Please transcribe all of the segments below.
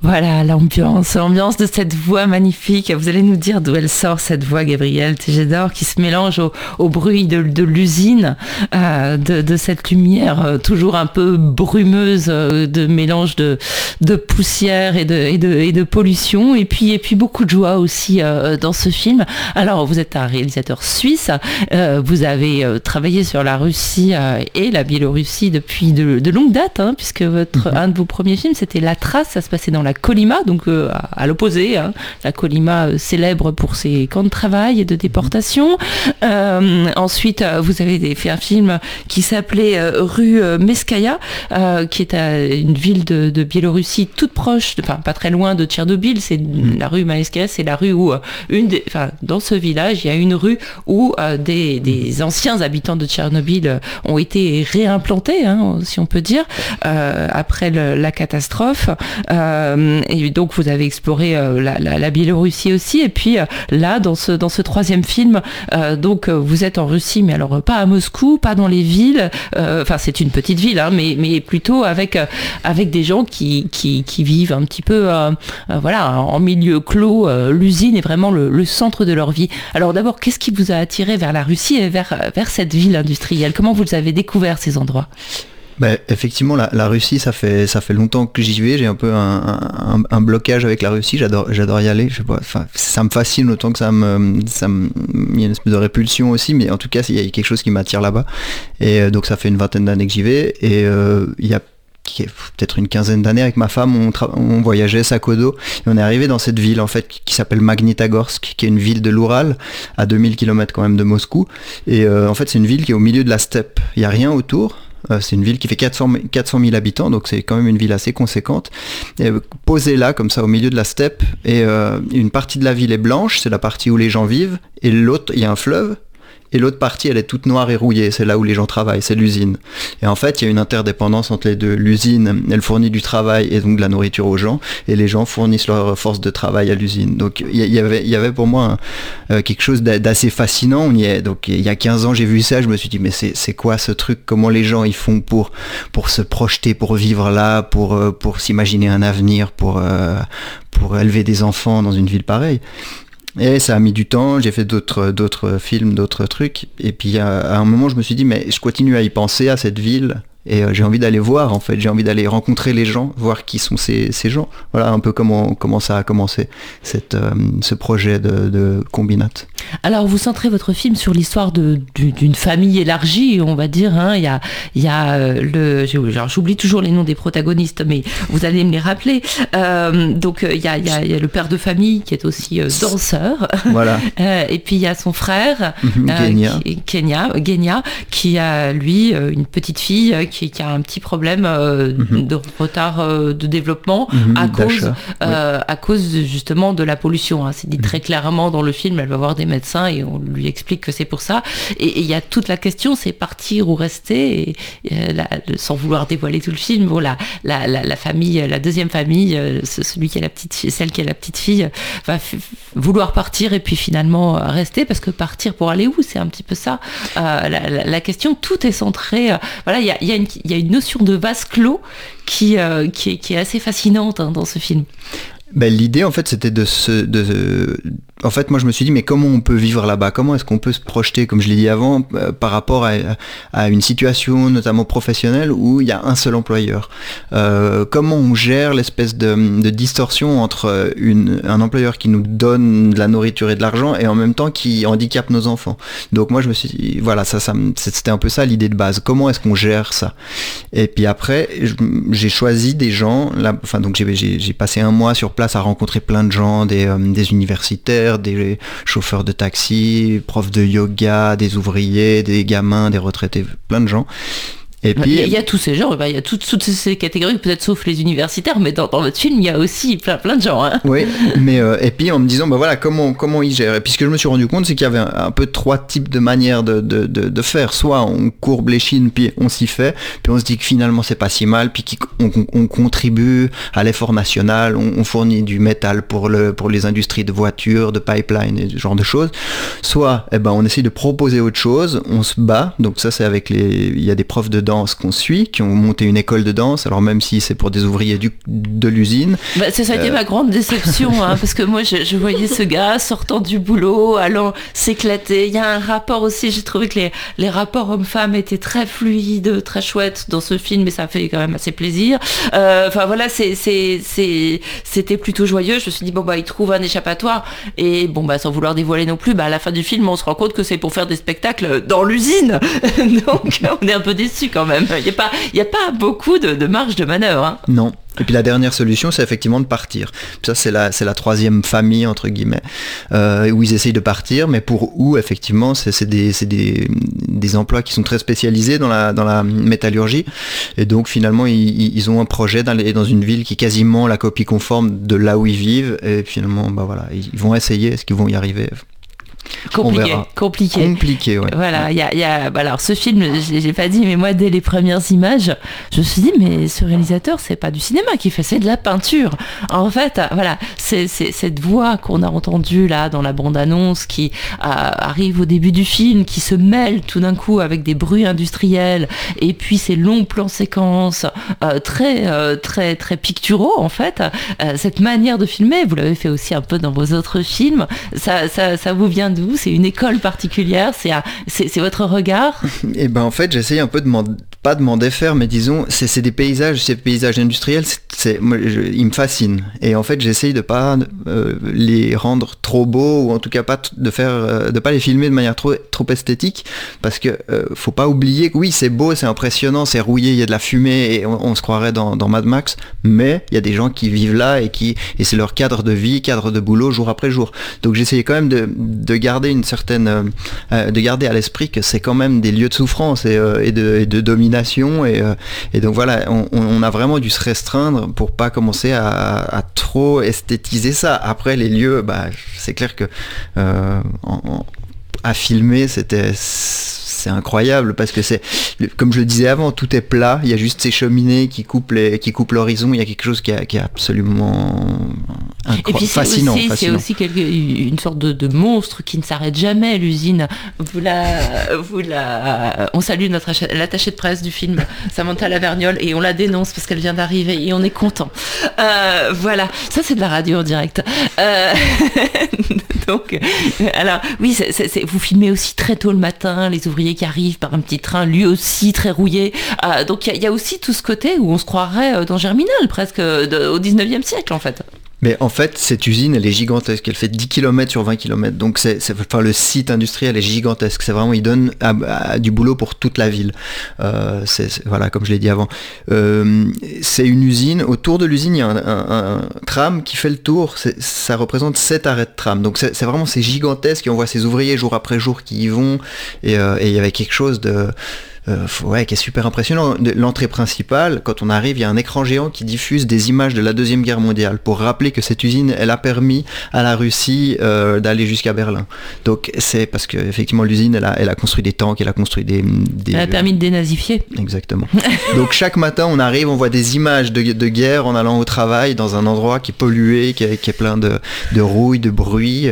Voilà, l'ambiance de cette voix magnifique. Vous allez nous dire d'où elle sort, cette voix, Gabrielle Tégédor, qui se mélange au bruit de l'usine, de cette lumière toujours un peu brumeuse, de mélange de poussière et de pollution, et puis beaucoup de joie aussi dans ce film. Alors, vous êtes un réalisateur suisse, vous avez travaillé sur la Russie et la Biélorussie depuis de longues dates, hein, puisque un de vos premiers films, c'était La Trace, ça se passait dans la Kolyma, donc à l'opposé, hein, la Kolyma célèbre pour ses camps de travail et de déportation. Ensuite, vous avez fait un film qui s'appelait Rue Meskaya, qui est une ville de Biélorussie toute proche, enfin pas très loin de Tchernobyl. C'est la rue Meskaya, c'est la rue où dans ce village, il y a une rue où des anciens habitants de Tchernobyl ont été réimplantés, hein, si on peut dire, après la catastrophe. Et donc vous avez exploré la Biélorussie aussi, et puis là dans ce troisième film, donc vous êtes en Russie, mais alors pas à Moscou, pas dans les villes, enfin c'est une petite ville, hein, mais plutôt avec des gens qui vivent un petit peu voilà, en milieu clos. L'usine est vraiment le centre de leur vie. Alors d'abord, qu'est-ce qui vous a attiré vers la Russie et vers cette ville industrielle? Comment vous avez découvert ces endroits? Effectivement, la Russie, ça fait longtemps que j'y vais. J'ai un peu un blocage avec la Russie. J'adore y aller. Je sais pas, enfin, ça me fascine autant que il y a une espèce de répulsion aussi, mais en tout cas, il y a quelque chose qui m'attire là-bas. Et donc, ça fait une vingtaine d'années que j'y vais. Et il y a peut-être une quinzaine d'années, avec ma femme, on voyageait sac au dos, et on est arrivé dans cette ville en fait qui s'appelle Magnitogorsk, qui est une ville de l'Oural, à 2000 km quand même de Moscou. Et en fait, c'est une ville qui est au milieu de la steppe. Il n'y a rien autour. C'est une ville qui fait 400 000 habitants, donc c'est quand même une ville assez conséquente. Et posée là, comme ça, au milieu de la steppe, et une partie de la ville est blanche, c'est la partie où les gens vivent, et l'autre, il y a un fleuve, et l'autre partie, elle est toute noire et rouillée, c'est là où les gens travaillent, c'est l'usine. Et en fait, il y a une interdépendance entre les deux. L'usine, elle fournit du travail et donc de la nourriture aux gens, et les gens fournissent leur force de travail à l'usine. Donc il y avait pour moi quelque chose d'assez fascinant. On y est. Donc il y a 15 ans, j'ai vu ça, je me suis dit, mais c'est quoi ce truc? Comment les gens ils font pour se projeter, pour vivre là, pour s'imaginer un avenir, pour élever des enfants dans une ville pareille? Et ça a mis du temps, j'ai fait d'autres films, d'autres trucs, et puis à un moment je me suis dit, mais je continue à y penser, à cette ville, et j'ai envie d'aller voir en fait, j'ai envie d'aller rencontrer les gens, voir qui sont ces gens. Voilà un peu comment ça a commencé, ce projet de Combinat. Alors vous centrez votre film sur l'histoire d'une famille élargie, on va dire, hein. Il y a j'oublie toujours les noms des protagonistes, mais vous allez me les rappeler. Donc il y a le père de famille qui est aussi danseur. Voilà. Et puis il y a son frère Genia, qui a lui une petite fille qui a un petit problème de retard de développement à cause justement de la pollution, hein. C'est dit très clairement dans le film. Elle va voir des médecins et on lui explique que c'est pour ça. Et il y a toute la question, c'est partir ou rester. Sans vouloir dévoiler tout le film, voilà, la famille, la deuxième famille, celui qui a la petite fille, celle qui a la petite fille, va vouloir partir et puis finalement rester, parce que partir pour aller où, c'est un petit peu ça. La question, tout est centré. Voilà, il y a une notion de vase clos qui est assez fascinante, hein, dans ce film. L'idée en fait c'était en fait moi je me suis dit, mais comment on peut vivre là-bas, comment est-ce qu'on peut se projeter, comme je l'ai dit avant, par rapport à une situation notamment professionnelle où il y a un seul employeur. Comment on gère l'espèce de distorsion entre un employeur qui nous donne de la nourriture et de l'argent et en même temps qui handicape nos enfants. Donc moi je me suis dit, voilà, c'était un peu ça l'idée de base, comment est-ce qu'on gère ça. Et puis après j'ai choisi des gens là, enfin donc j'ai passé un mois sur place à rencontrer plein de gens, des universitaires, des chauffeurs de taxi, profs de yoga, des ouvriers, des gamins, des retraités, plein de gens. Et puis, il y a tous ces gens, il y a toutes ces catégories, peut-être sauf les universitaires, mais dans votre film, il y a aussi plein de gens. Hein. Oui, mais et puis en me disant, voilà, comment ils gèrent. Et puis ce que je me suis rendu compte, c'est qu'il y avait un peu trois types de manières de faire. Soit on courbe les chines, puis on s'y fait, puis on se dit que finalement c'est pas si mal, puis on contribue à l'effort national, on fournit du métal pour les industries de voitures, de pipeline et ce genre de choses. Soit on essaye de proposer autre chose, on se bat, donc ça c'est il y a des profs de danse danse qu'on suit, qui ont monté une école de danse, alors même si c'est pour des ouvriers de l'usine. Ça a été ma grande déception, parce que moi je voyais ce gars sortant du boulot, allant s'éclater. Il y a un rapport aussi, j'ai trouvé que les rapports hommes-femmes étaient très fluides, très chouettes dans ce film, et ça fait quand même assez plaisir. Enfin voilà, c'était plutôt joyeux. Je me suis dit, il trouve un échappatoire, et sans vouloir dévoiler non plus, à la fin du film, on se rend compte que c'est pour faire des spectacles dans l'usine. Donc on est un peu déçus quand même. Il n'y a pas beaucoup de marge de manœuvre. Hein. Non. Et puis la dernière solution, c'est effectivement de partir. Ça, c'est la troisième famille, entre guillemets, où ils essayent de partir, mais pour où, effectivement, c'est des emplois qui sont très spécialisés dans la métallurgie. Et donc, finalement, ils ont un projet d'aller dans une ville qui est quasiment la copie conforme de là où ils vivent. Et finalement, ils vont essayer. Est-ce qu'ils vont y arriver ? Compliqué, ouais. Voilà, alors ce film, j'ai pas dit, mais moi dès les premières images, je me suis dit, mais ce réalisateur, c'est pas du cinéma qu'il fait, c'est de la peinture. En fait, voilà, c'est cette voix qu'on a entendue là dans la bande-annonce qui arrive au début du film, qui se mêle tout d'un coup avec des bruits industriels, et puis ces longs plans séquences très très très picturaux en fait. Cette manière de filmer, vous l'avez fait aussi un peu dans vos autres films. Ça vous vient d'où ? C'est une école particulière, c'est votre regard? Et en fait, j'essaye un peu pas de m'en défaire, mais disons, c'est des paysages, ces paysages industriels, ils me fascinent. Et en fait, j'essaye de pas les rendre trop beaux, ou en tout cas de pas les filmer de manière trop esthétique, parce que faut pas oublier que oui, c'est beau, c'est impressionnant, c'est rouillé, il y a de la fumée, et on se croirait dans Mad Max, mais il y a des gens qui vivent là et c'est leur cadre de vie, cadre de boulot, jour après jour. Donc j'essayais quand même de garder une certaine, de garder à l'esprit que c'est quand même des lieux de souffrance et de domination, et donc voilà, on a vraiment dû se restreindre pour pas commencer à trop esthétiser ça. Après les lieux, c'est clair que à filmer, c'est incroyable, parce que comme je le disais avant, tout est plat, il y a juste ces cheminées qui coupent l'horizon, il y a quelque chose qui est absolument fascinant. C'est aussi une sorte de monstre qui ne s'arrête jamais, l'usine. On salue l'attachée de presse du film, Samantha Lavergnole, et on la dénonce parce qu'elle vient d'arriver et on est content. Voilà, ça c'est de la radio en direct. Donc, alors oui, vous filmez aussi très tôt le matin, les ouvriers qui arrivent par un petit train, lui aussi très rouillé. Donc il y a aussi tout ce côté où on se croirait dans Germinal, presque au 19e siècle en fait. Mais en fait, cette usine, elle est gigantesque. Elle fait 10 km sur 20 km. Donc, le site industriel est gigantesque. C'est vraiment, il donne du boulot pour toute la ville. Voilà, comme je l'ai dit avant. C'est une usine. Autour de l'usine, il y a un tram qui fait le tour. Ça représente 7 arrêts de tram. Donc, c'est vraiment, c'est gigantesque. Et on voit ces ouvriers jour après jour qui y vont. Et il y avait quelque chose de... qui est super impressionnant. L'entrée principale, quand on arrive, il y a un écran géant qui diffuse des images de la Deuxième Guerre mondiale pour rappeler que cette usine, elle a permis à la Russie d'aller jusqu'à Berlin. Donc c'est parce que effectivement l'usine, elle a construit des tanks, elle a construit des elle a permis de dénazifier. Exactement. Donc chaque matin, on arrive, on voit des images de guerre en allant au travail dans un endroit qui est pollué, qui est plein de rouille, de bruit.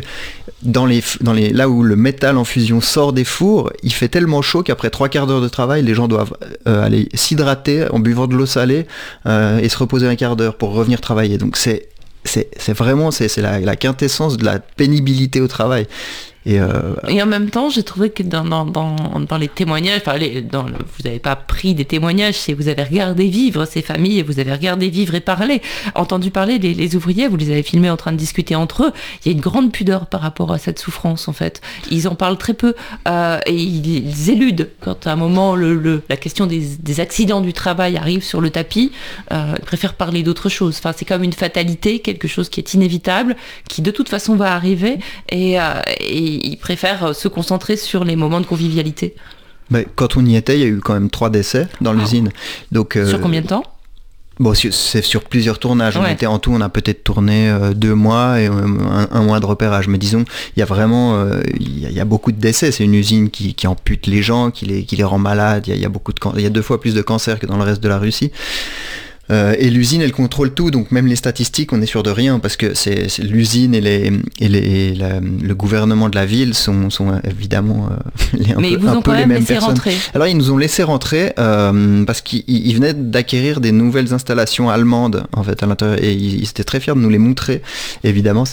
Là où le métal en fusion sort des fours, il fait tellement chaud qu'après 3 quarts d'heure de travail, les gens doivent aller s'hydrater en buvant de l'eau salée et se reposer un quart d'heure pour revenir travailler. Donc c'est vraiment la quintessence de la pénibilité au travail. Et en même temps, j'ai trouvé que dans les témoignages, vous n'avez pas pris des témoignages, c'est vous avez regardé vivre ces familles et vous avez regardé vivre et parler, entendu parler les ouvriers, vous les avez filmés en train de discuter entre eux. Il y a une grande pudeur par rapport à cette souffrance en fait. Ils en parlent très peu et ils éludent quand à un moment la question des accidents du travail arrive sur le tapis. Ils préfèrent parler d'autre chose. Enfin, c'est comme une fatalité, quelque chose qui est inévitable, qui de toute façon va arriver et ils préfèrent se concentrer sur les moments de convivialité. Mais quand on y était, il y a eu quand même 3 décès dans l'usine. Donc, sur combien de temps ? Bon, c'est sur plusieurs tournages. Ouais. On a peut-être tourné 2 mois et un mois de repérage. Mais disons, il y a vraiment, il y a beaucoup de décès. C'est une usine qui ampute les gens, qui les rend malades. Il y a 2 fois plus de cancers que dans le reste de la Russie. Et l'usine, elle contrôle tout, donc même les statistiques, on est sûr de rien, parce que c'est l'usine et le gouvernement de la ville sont évidemment Mais ils vous ont quand même laissé rentrer. Alors ils nous ont laissé rentrer parce qu'ils venaient d'acquérir des nouvelles installations allemandes en fait à l'intérieur, et ils étaient très fiers de nous les montrer. Et évidemment,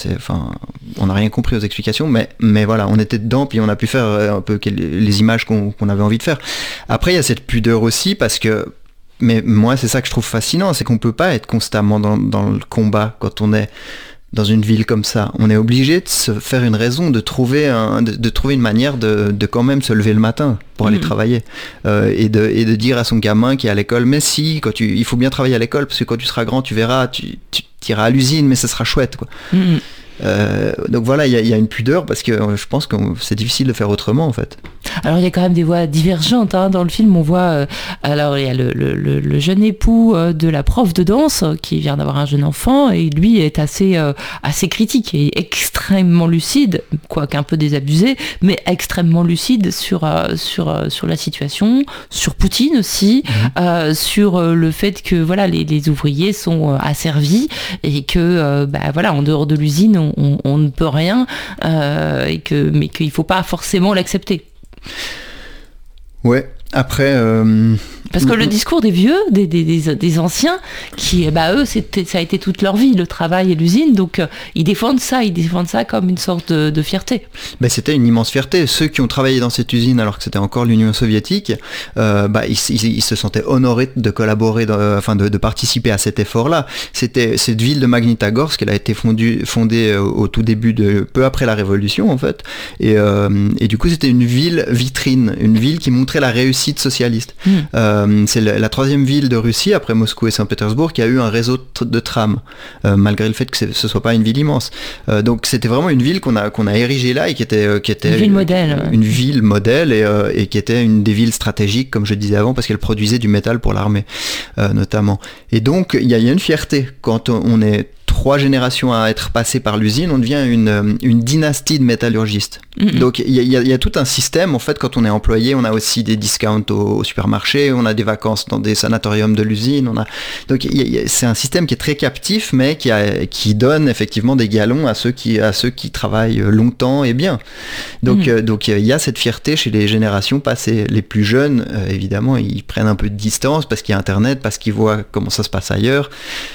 on n'a rien compris aux explications, mais voilà, on était dedans, puis on a pu faire un peu les images qu'on avait envie de faire. Après, il y a cette pudeur aussi, parce que mais moi, c'est ça que je trouve fascinant, c'est qu'on peut pas être constamment dans le combat quand on est dans une ville comme ça. On est obligé de se faire une raison, de trouver une manière de quand même se lever le matin pour aller travailler. Et de dire à son gamin qui est à l'école, mais si, il faut bien travailler à l'école, parce que quand tu seras grand, tu verras, tu iras à l'usine, mais ça sera chouette, quoi. Donc voilà, il y a une pudeur, parce que je pense que c'est difficile de faire autrement, en fait. Alors il y a quand même des voix divergentes dans le film. On voit alors il y a le jeune époux de la prof de danse qui vient d'avoir un jeune enfant, et lui est assez critique et extrêmement lucide, quoique un peu désabusé, mais extrêmement lucide sur la situation, sur Poutine aussi, sur le fait que voilà les ouvriers sont asservis, et que voilà, en dehors de l'usine on ne peut rien, mais qu'il faut pas forcément l'accepter. Ouais, après... Parce que le discours des vieux, des anciens, qui, eux, ça a été toute leur vie, le travail et l'usine, donc ils défendent ça comme une sorte de fierté. C'était une immense fierté. Ceux qui ont travaillé dans cette usine alors que c'était encore l'Union soviétique, ils se sentaient honorés de collaborer, de participer à cet effort-là. C'était cette ville de Magnitogorsk, elle a été fondée au tout début, peu après la Révolution, en fait, et du coup c'était une ville vitrine, une ville qui montrait la réussite socialiste. C'est la troisième ville de Russie, après Moscou et Saint-Pétersbourg, qui a eu un réseau de trams, malgré le fait que ce soit pas une ville immense. Donc c'était vraiment une ville qu'on a érigée là, et qui était une ville modèle. Une ville modèle, et qui était une des villes stratégiques, comme je disais avant, parce qu'elle produisait du métal pour l'armée, notamment. Et donc il y a une fierté quand on est 3 générations à être passées par l'usine, on devient une dynastie de métallurgistes. Donc il y a tout un système, en fait. Quand on est employé, on a aussi des discounts au supermarché, on a des vacances dans des sanatoriums de l'usine, donc c'est un système qui est très captif, mais qui donne effectivement des galons à ceux qui travaillent longtemps et bien. Donc il y a cette fierté chez les générations passées. Les plus jeunes, évidemment, ils prennent un peu de distance parce qu'il y a Internet, parce qu'ils voient comment ça se passe ailleurs.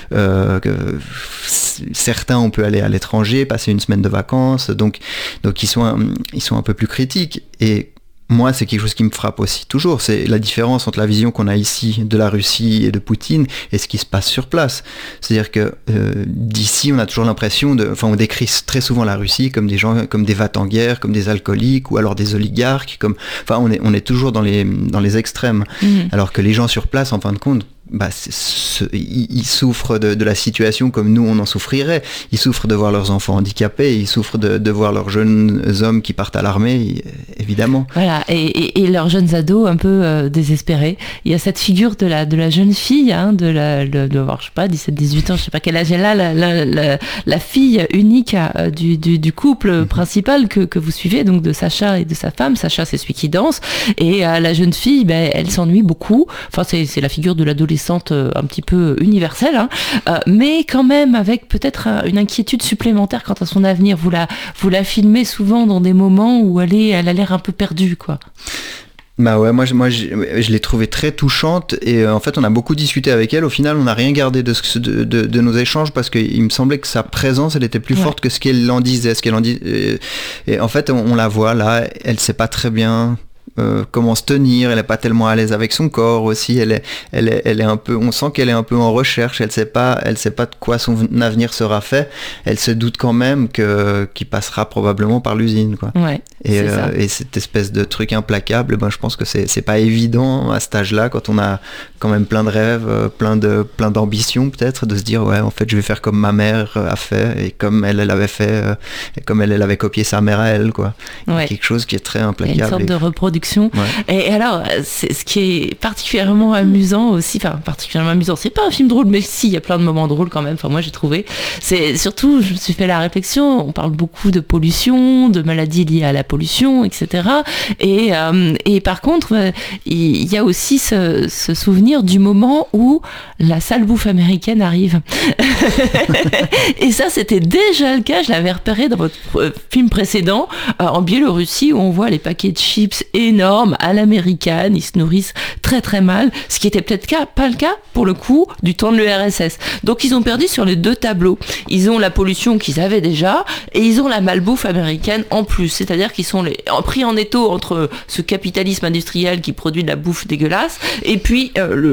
Certains, on peut aller à l'étranger, passer une semaine de vacances, donc ils sont un peu plus critiques. Et moi, c'est quelque chose qui me frappe aussi toujours, c'est la différence entre la vision qu'on a ici de la Russie et de Poutine et ce qui se passe sur place. C'est-à-dire que d'ici, on a toujours l'impression on décrit très souvent la Russie comme des gens, comme des va-t-en-guerre, comme des alcooliques, ou alors des oligarques, on est toujours dans les extrêmes. Alors que les gens sur place, en fin de compte, ils souffrent de la situation comme nous on en souffrirait. Ils souffrent de voir leurs enfants handicapés, ils souffrent de voir leurs jeunes hommes qui partent à l'armée, évidemment. Voilà, et leurs jeunes ados un peu désespérés. Il y a cette figure de la jeune fille, de je sais pas, 17-18 ans, je sais pas quel âge elle a, la fille unique du couple principal que vous suivez, donc de Sacha et de sa femme. Sacha, c'est celui qui danse, et la jeune fille, elle s'ennuie beaucoup. Enfin, c'est la figure de l'adolescente un petit peu universelle, mais quand même avec peut-être une inquiétude supplémentaire quant à son avenir. Vous la filmez souvent dans des moments où elle a l'air un peu perdue, quoi. Ouais, moi je l'ai trouvée très touchante, et en fait on a beaucoup discuté avec elle. Au final, on n'a rien gardé de nos échanges, parce qu'il me semblait que sa présence, elle était plus forte que ce qu'elle en disait. Et en fait, on la voit là, elle sait pas très bien comment se tenir, elle est pas tellement à l'aise avec son corps aussi, elle est un peu, on sent qu'elle est un peu en recherche, elle sait pas de quoi son avenir sera fait, elle se doute quand même qu'il passera probablement par l'usine, quoi. Ouais, et cette espèce de truc implacable, je pense que c'est pas évident à cet âge-là, quand on a quand même plein de rêves, plein d'ambitions peut-être, de se dire ouais, en fait je vais faire comme ma mère a fait, et comme elle avait fait, et comme elle avait copié sa mère à elle, quoi. Ouais. Quelque chose qui est très implacable. Il y a une sorte de reproduction production. Ouais. Et alors, ce qui est particulièrement amusant aussi, enfin particulièrement amusant, c'est pas un film drôle, mais si, il y a plein de moments drôles quand même, enfin moi j'ai trouvé, c'est surtout, je me suis fait la réflexion, on parle beaucoup de pollution, de maladies liées à la pollution, etc. Et par contre, il y a aussi ce souvenir du moment où la sale bouffe américaine arrive. Et ça, c'était déjà le cas, je l'avais repéré dans votre film précédent, en Biélorussie, où on voit les paquets de chips énormes à l'américaine, ils se nourrissent très très mal, ce qui était peut-être pas le cas, pour le coup, du temps de l'URSS. Donc ils ont perdu sur les deux tableaux. Ils ont la pollution qu'ils avaient déjà, et ils ont la malbouffe américaine en plus. C'est-à-dire qu'ils sont pris en étau entre ce capitalisme industriel qui produit de la bouffe dégueulasse, et puis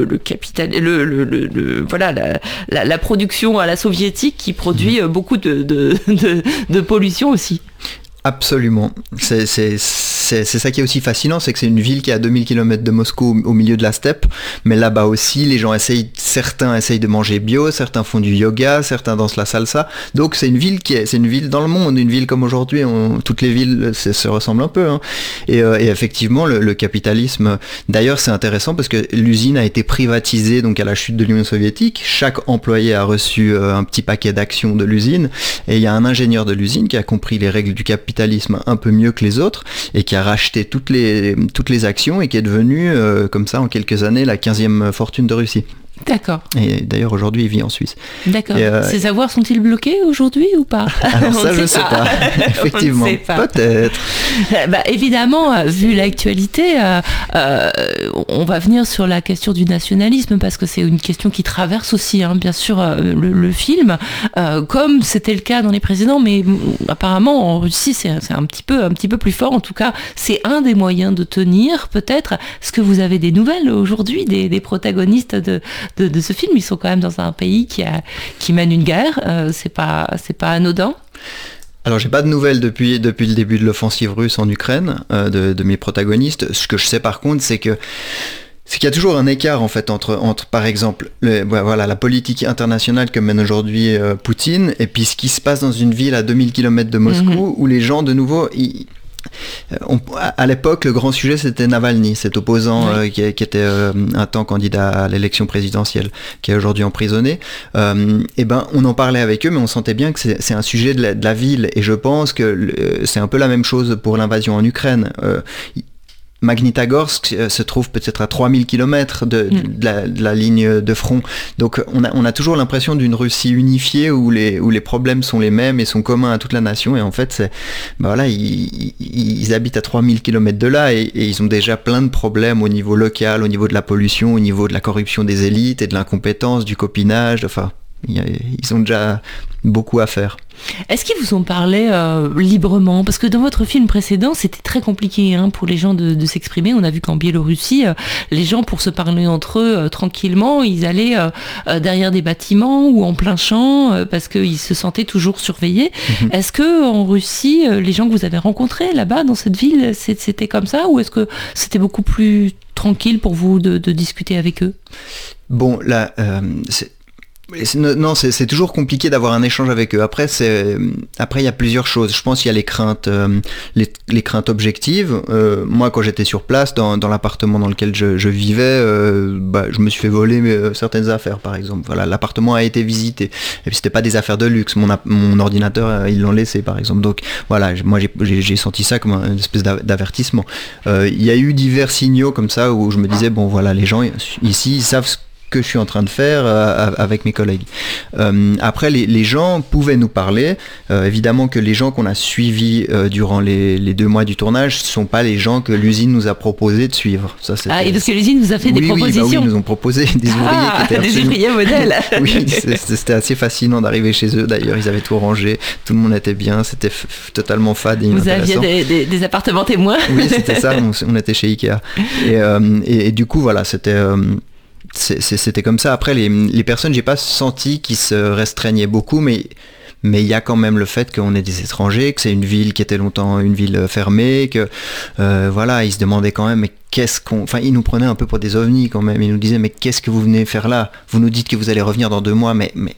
la production à la soviétique qui produit beaucoup de pollution aussi. Absolument. C'est ça qui est aussi fascinant, c'est que c'est une ville qui est à 2000 km de Moscou au milieu de la steppe, mais là-bas aussi, les gens certains essayent de manger bio, certains font du yoga, certains dansent la salsa. Donc c'est une ville dans le monde, une ville comme aujourd'hui, toutes les villes se ressemblent un peu. Hein. Et effectivement, le capitalisme, d'ailleurs c'est intéressant parce que l'usine a été privatisée donc à la chute de l'Union soviétique. Chaque employé a reçu un petit paquet d'actions de l'usine, et il y a un ingénieur de l'usine qui a compris les règles du capitalisme un peu mieux que les autres et qui a racheté toutes les actions et qui est devenu comme ça en quelques années la 15e fortune de Russie. D'accord. Et d'ailleurs aujourd'hui il vit en Suisse. D'accord. Ces avoirs sont-ils bloqués aujourd'hui ou pas? Alors ça je sais pas. Effectivement. Peut-être. Évidemment, vu l'actualité, on va venir sur la question du nationalisme parce que c'est une question qui traverse aussi, hein, bien sûr, le film, comme c'était le cas dans les précédents, mais apparemment en Russie c'est un petit peu plus fort. En tout cas, c'est un des moyens de tenir. Peut-être. Est-ce que vous avez des nouvelles aujourd'hui des protagonistes de ce film? Ils sont quand même dans un pays qui mène une guerre, c'est pas anodin. Alors j'ai pas de nouvelles depuis le début de l'offensive russe en Ukraine de mes protagonistes. Ce que je sais par contre, c'est qu'il y a toujours un écart en fait entre par exemple la politique internationale que mène aujourd'hui Poutine et puis ce qui se passe dans une ville à 2000 km de Moscou où les gens de nouveau à l'époque, le grand sujet c'était Navalny, cet opposant qui était un temps candidat à l'élection présidentielle, qui est aujourd'hui emprisonné. On en parlait avec eux, mais on sentait bien que c'est un sujet de la ville, et je pense que c'est un peu la même chose pour l'invasion en Ukraine. Magnitogorsk se trouve peut-être à 3000 km de la ligne de front. Donc on a toujours l'impression d'une Russie unifiée où les problèmes sont les mêmes et sont communs à toute la nation. Et en fait, ils habitent à 3000 km de là et ils ont déjà plein de problèmes au niveau local, au niveau de la pollution, au niveau de la corruption des élites et de l'incompétence, du copinage. Enfin, ils ont déjà beaucoup à faire. Est-ce qu'ils vous ont parlé librement? Parce que dans votre film précédent, c'était très compliqué pour les gens de s'exprimer. On a vu qu'en Biélorussie, les gens, pour se parler entre eux tranquillement, ils allaient derrière des bâtiments ou en plein champ parce qu'ils se sentaient toujours surveillés. Est-ce que en Russie, les gens que vous avez rencontrés là-bas, dans cette ville, c'était comme ça? Ou est-ce que c'était beaucoup plus tranquille pour vous de discuter avec eux? Bon, là, c'est toujours compliqué d'avoir un échange avec eux. Après, il y a plusieurs choses. Je pense qu'il y a les craintes objectives. Moi, quand j'étais sur place, dans l'appartement dans lequel je vivais, je me suis fait voler certaines affaires, par exemple. Voilà, l'appartement a été visité. Et puis, c'était pas des affaires de luxe. Mon ordinateur, ils l'ont laissé, par exemple. Donc, voilà, moi, j'ai senti ça comme une espèce d'avertissement. Il y a eu divers signaux comme ça où je me disais, bon, voilà, les gens ici, ils savent ce que je suis en train de faire avec mes collègues. Après, les gens pouvaient nous parler. Évidemment que les gens qu'on a suivis durant les 2 mois du tournage ne sont pas les gens que l'usine nous a proposé de suivre. Ça, et parce que l'usine nous a fait des propositions. Oui, ils nous ont proposé des ouvriers qui étaient des ouvriers modèles. Oui, c'était assez fascinant d'arriver chez eux. D'ailleurs, ils avaient tout rangé, tout le monde était bien, c'était totalement fade et inintéressant. Vous aviez des appartements témoins. Oui, c'était ça, on était chez Ikea. Et du coup, voilà, c'était comme ça. Après, les personnes, j'ai pas senti qu'ils se restreignaient beaucoup, mais il y a quand même le fait qu'on est des étrangers, que c'est une ville qui était longtemps une ville fermée, que ils se demandaient quand même, mais ils nous prenaient un peu pour des ovnis quand même. Ils nous disaient, mais qu'est-ce que vous venez faire là? Vous nous dites que vous allez revenir dans 2 mois, mais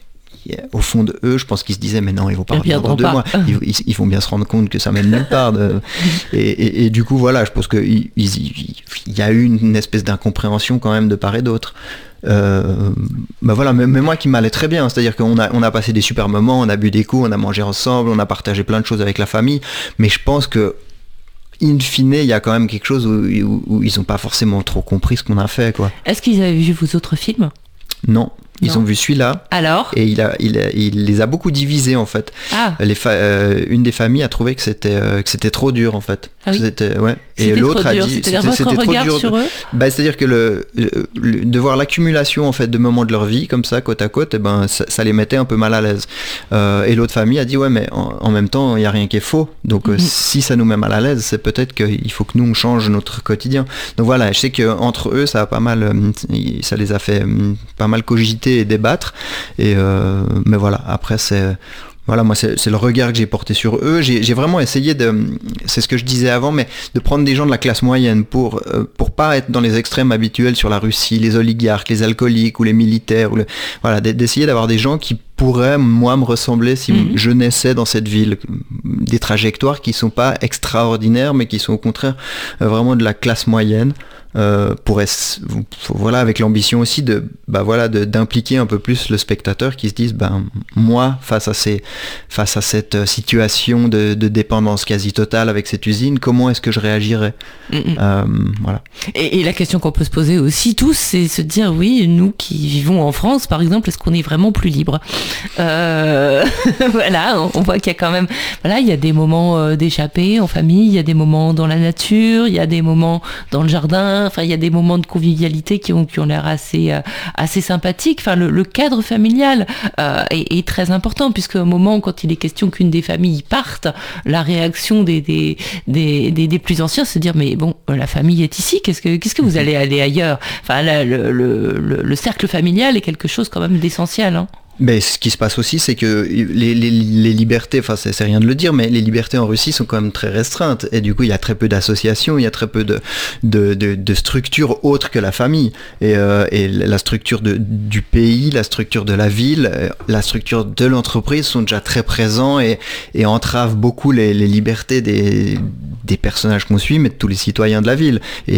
au fond de eux, je pense qu'ils se disaient mais non, ils vont pas revenir dans 2 mois. Ils vont bien se rendre compte que ça mène nulle part. Et du coup voilà, je pense que il y a eu une espèce d'incompréhension quand même de part et d'autre. Voilà, mais moi qui m'allait très bien, c'est-à-dire qu'on a passé des super moments, on a bu des coups, on a mangé ensemble, on a partagé plein de choses avec la famille, mais je pense que in fine, il y a quand même quelque chose où ils n'ont pas forcément trop compris ce qu'on a fait, quoi. Est-ce qu'ils avaient vu vos autres films ? Non. Ils ont vu celui-là. Alors ? Et il les a beaucoup divisés en fait. Ah. Une des familles a trouvé que c'était trop dur en fait. Ah oui. Et l'autre a dit c'était trop dur sur eux. C'est-à-dire que de voir l'accumulation en fait de moments de leur vie comme ça côte à côte, ça les mettait un peu mal à l'aise. Et l'autre famille a dit ouais mais en même temps il y a rien qui est faux. Donc si ça nous met mal à l'aise, c'est peut-être qu'il faut que nous on change notre quotidien. Donc voilà, je sais que entre eux ça les a fait pas mal cogiter et débattre, mais voilà, après moi c'est le regard que j'ai porté sur eux. J'ai vraiment essayé c'est ce que je disais avant, mais de prendre des gens de la classe moyenne pour pas être dans les extrêmes habituels sur la Russie, les oligarques, les alcooliques ou les militaires, d'essayer d'avoir des gens qui pourraient moi me ressembler si je naissais dans cette ville, des trajectoires qui sont pas extraordinaires mais qui sont au contraire vraiment de la classe moyenne. Avec l'ambition aussi d'impliquer un peu plus le spectateur qui se dise moi face à cette situation de dépendance quasi totale avec cette usine, comment est-ce que je réagirais. Voilà. Et la question qu'on peut se poser aussi tous, c'est se dire oui, nous qui vivons en France par exemple, est-ce qu'on est vraiment plus libre? Voilà, on voit qu'il y a quand même il y a des moments d'échapper en famille, il y a des moments dans la nature, il y a des moments dans le jardin. Enfin, il y a des moments de convivialité qui ont l'air assez sympathiques. Enfin, le cadre familial est très important, puisque au moment quand il est question qu'une des familles parte, la réaction des plus anciens, c'est de dire mais bon, la famille est ici. Qu'est-ce que vous allez aller ailleurs? Enfin, le cercle familial est quelque chose quand même d'essentiel. Hein. Mais ce qui se passe aussi, c'est que les libertés, enfin c'est rien de le dire, mais les libertés en Russie sont quand même très restreintes. Et du coup, il y a très peu d'associations, il y a très peu de structures autres que la famille. Et la structure du pays, la structure de la ville, la structure de l'entreprise sont déjà très présents et entravent beaucoup les libertés des personnages qu'on suit, mais de tous les citoyens de la ville et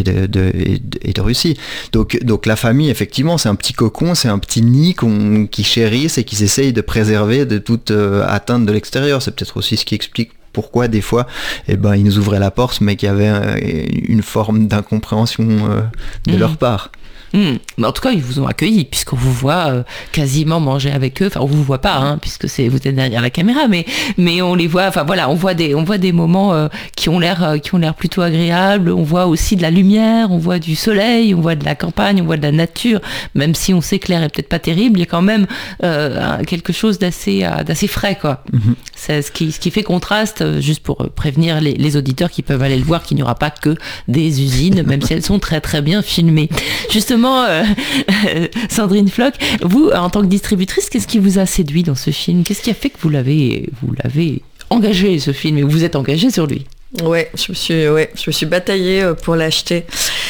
de Russie. Donc la famille, effectivement, c'est un petit cocon, c'est un petit nid qui chérit et qu'ils essayent de préserver de toute atteinte de l'extérieur. C'est peut-être aussi ce qui explique pourquoi des fois ils nous ouvraient la porte mais qu'il y avait une forme d'incompréhension de leur part. Mais en tout cas, ils vous ont accueilli puisqu'on vous voit quasiment manger avec eux. Enfin, on vous voit pas, hein, puisque vous êtes derrière la caméra, mais on les voit. Enfin voilà, on voit des moments qui ont l'air plutôt agréables. On voit aussi de la lumière, on voit du soleil, on voit de la campagne, on voit de la nature. Même si on sait que l'air est peut-être pas terrible, il y a quand même quelque chose d'assez frais, quoi. C'est ce qui fait contraste, juste pour prévenir les auditeurs qui peuvent aller le voir, qu'il n'y aura pas que des usines, même si elles sont très très bien filmées. Justement. Sandrine Floch, vous, en tant que distributrice, qu'est-ce qui vous a séduit dans ce film? Qu'est-ce qui a fait que vous l'avez engagé, ce film, et vous êtes engagé sur lui? Ouais, je me suis bataillée pour l'acheter.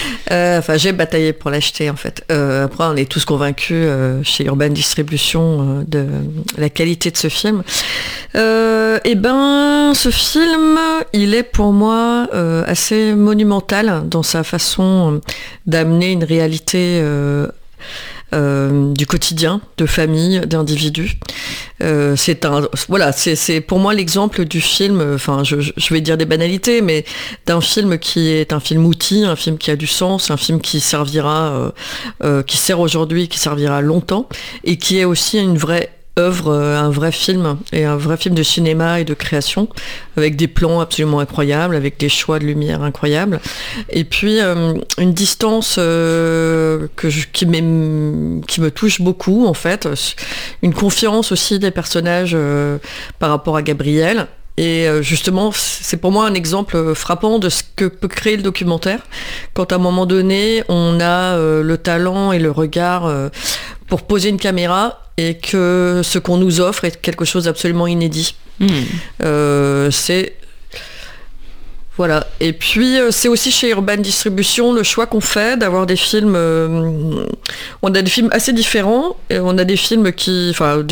J'ai bataillé pour l'acheter en fait. Après, on est tous convaincus chez Urban Distribution de la qualité de ce film. Ce film, il est pour moi assez monumental dans sa façon d'amener une réalité du quotidien, de famille, d'individus. C'est pour moi l'exemple du film, je vais dire des banalités, mais d'un film qui est un film outil, un film qui a du sens, un film qui servira, qui sert aujourd'hui, qui servira longtemps, et qui est aussi une vraie œuvre, un vrai film, et un vrai film de cinéma et de création, avec des plans absolument incroyables, avec des choix de lumière incroyables, et puis une distance qui me touche beaucoup en fait, une confiance aussi des personnages par rapport à Gabriel. Et justement, c'est pour moi un exemple frappant de ce que peut créer le documentaire, quand à un moment donné, on a le talent et le regard pour poser une caméra, et que ce qu'on nous offre est quelque chose d'absolument inédit. Voilà. Et puis c'est aussi chez Urban Distribution le choix qu'on fait d'avoir des films. On a des films assez différents. Et on a des films qui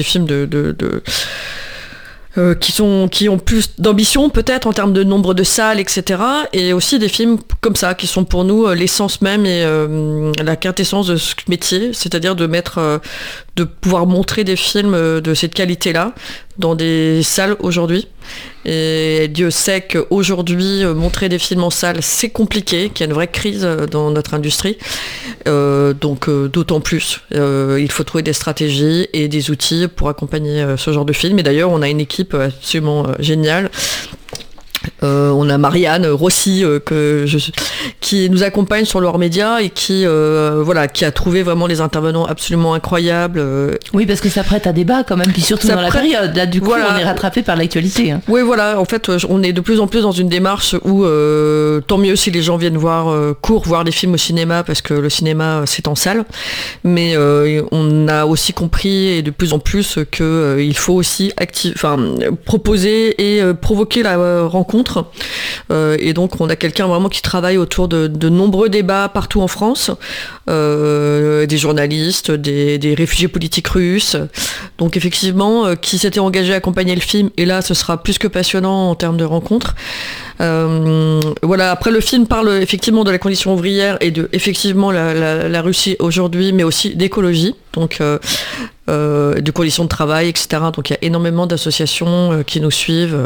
ont plus d'ambition peut-être en termes de nombre de salles, etc. Et aussi des films comme ça qui sont pour nous l'essence même et la quintessence de ce métier, c'est-à-dire de pouvoir montrer des films de cette qualité-là dans des salles aujourd'hui. Et Dieu sait qu'aujourd'hui, montrer des films en salle, c'est compliqué, qu'il y a une vraie crise dans notre industrie. Donc d'autant plus, il faut trouver des stratégies et des outils pour accompagner ce genre de film. Et d'ailleurs, on a une équipe absolument géniale. On a Marianne Rossi qui nous accompagne sur leurs médias et qui a trouvé vraiment les intervenants absolument incroyables. Oui, parce que ça prête à débat quand même, puis surtout dans la période. Là, du coup, on est rattrapé par l'actualité. Hein. Oui, voilà. En fait, on est de plus en plus dans une démarche où tant mieux si les gens viennent voir des films au cinéma, parce que le cinéma, c'est en salle. Mais on a aussi compris, et de plus en plus, qu'il faut aussi proposer et provoquer la rencontre. Et donc on a quelqu'un vraiment qui travaille autour de nombreux débats partout en France, des journalistes, des réfugiés politiques russes, donc effectivement qui s'était engagé à accompagner le film, et là ce sera plus que passionnant en termes de rencontres. Voilà, après le film parle effectivement de la condition ouvrière et de effectivement la Russie aujourd'hui, mais aussi d'écologie, donc de conditions de travail, etc. Donc il y a énormément d'associations qui nous suivent.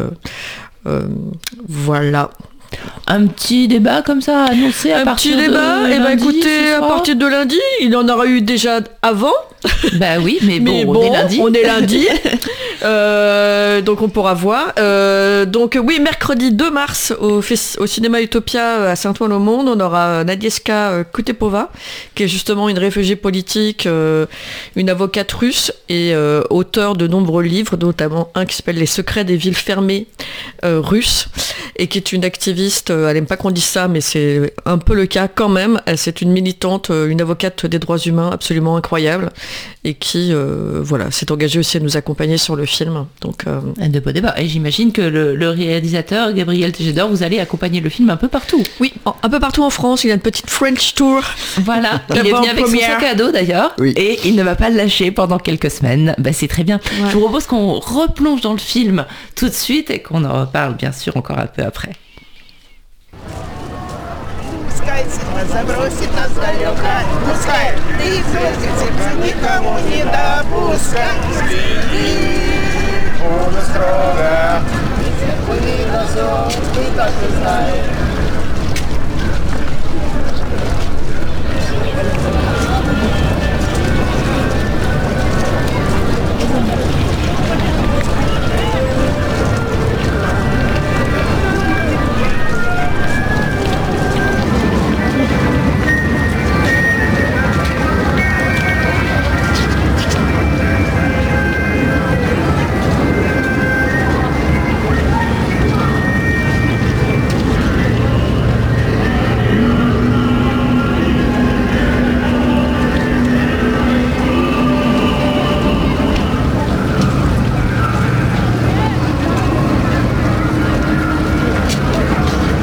Voilà. Un petit débat comme ça annoncé à partir de lundi, écoutez, à partir de lundi, il en aura eu déjà avant. Bah oui, mais bon, on est lundi. Donc on pourra voir. Donc oui, mercredi 2 mars au cinéma Utopia à Saint-Ouen-le-Monde, on aura Nadieska Kutepova, qui est justement une réfugiée politique, une avocate russe et auteure de nombreux livres, notamment un qui s'appelle Les secrets des villes fermées russes, et qui est une activiste. Elle n'aime pas qu'on dise ça, mais c'est un peu le cas quand même. C'est une militante, une avocate des droits humains absolument incroyable, et qui s'est engagée aussi à nous accompagner sur le film. Donc, de beaux débats. Et j'imagine que le réalisateur Gabriel Tejedor, vous allez accompagner le film un peu partout. Oui, un peu partout en France. Il y a une petite French tour. Voilà, il est venu avec son sac à dos d'ailleurs, oui. Et il ne va pas le lâcher pendant quelques semaines. Bah, c'est très bien. Ouais. Je vous propose qu'on replonge dans le film tout de suite et qu'on en reparle bien sûr encore un peu après. Забросит нас далеко, пускай ты сердце никому не допускай. Он строго, и терпи разум, ты так и знаешь.